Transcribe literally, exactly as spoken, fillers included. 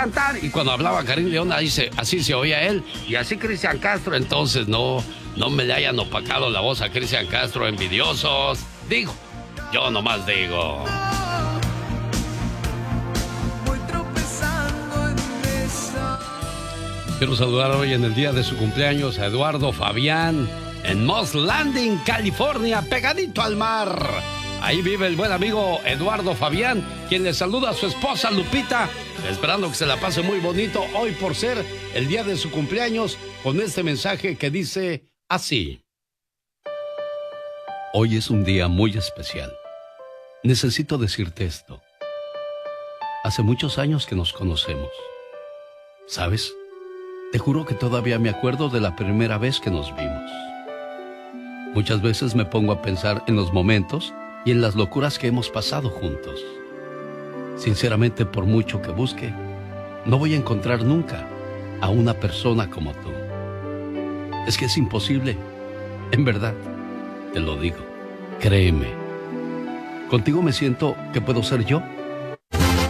cantar. Y cuando hablaba Karim León, ahí se, así se oía él. Y así Cristian Castro. Entonces no, no me le hayan opacado la voz a Cristian Castro, envidiosos. Digo, yo nomás digo. Quiero saludar hoy en el día de su cumpleaños a Eduardo Fabián en Moss Landing, California, pegadito al mar. Ahí vive el buen amigo Eduardo Fabián, quien le saluda a su esposa Lupita, esperando que se la pase muy bonito hoy por ser el día de su cumpleaños, con este mensaje que dice así. Hoy es un día muy especial. Necesito decirte esto. Hace muchos años que nos conocemos. ¿Sabes? Te juro que todavía me acuerdo de la primera vez que nos vimos. Muchas veces me pongo a pensar en los momentos y en las locuras que hemos pasado juntos. Sinceramente, por mucho que busque, no voy a encontrar nunca a una persona como tú. Es que es imposible. En verdad, te lo digo. Créeme. Contigo me siento que puedo ser yo.